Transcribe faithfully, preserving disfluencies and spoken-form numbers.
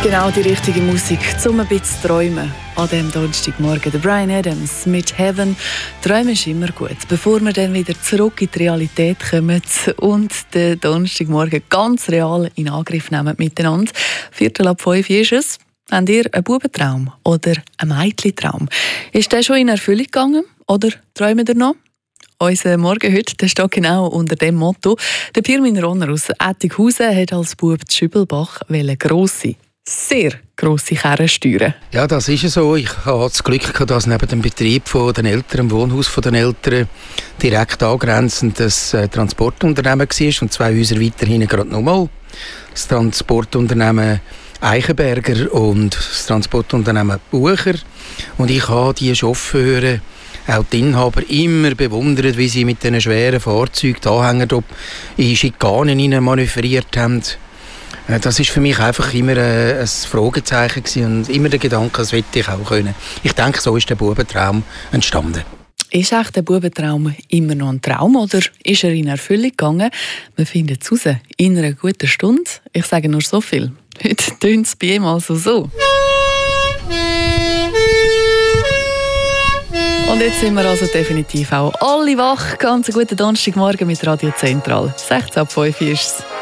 Genau die richtige Musik, um ein bisschen zu träumen. An diesem Donnerstagmorgen, der Bryan Adams mit «Heaven». Träumen ist immer gut, bevor wir dann wieder zurück in die Realität kommen und den Donnerstagmorgen ganz real in Angriff nehmen miteinander. Viertel ab fünf ist es. Habt ihr einen Bubentraum oder einen Mädchentraum? Ist der schon in Erfüllung gegangen oder träumt ihr noch? Unser Morgen heute der steht genau unter dem Motto. Der Pirmin Ronner aus Ettighausen hat als Bub die Schübelbach grosse, sehr grosse Karren steuern. Ja, das ist so. Ich hatte das Glück gehabt, dass neben dem Betrieb von den Eltern, im Wohnhaus von den Eltern, direkt angrenzend das äh, Transportunternehmen war und zwei Häuser weiter hinten gerade nochmal das Transportunternehmen Eichenberger und das Transportunternehmen Bucher. Und ich habe die Chauffeure, auch die Inhaber, immer bewundert, wie sie mit diesen schweren Fahrzeugen, die Anhänger in Schikanen hinein manövriert haben. Das war für mich einfach immer ein Fragezeichen gewesen und immer der Gedanke, das hätte ich auch können. Ich denke, so ist der Bubentraum entstanden. Ist echt der Bubentraum immer noch ein Traum oder ist er in Erfüllung gegangen? Wir finden es raus in einer guten Stunde. Ich sage nur so viel. Heute tönt es bei ihm also so. Und jetzt sind wir also definitiv auch alle wach. Ganz einen guten Donnerstagmorgen mit Radio Zentral. sechzehn ab fünf ist es.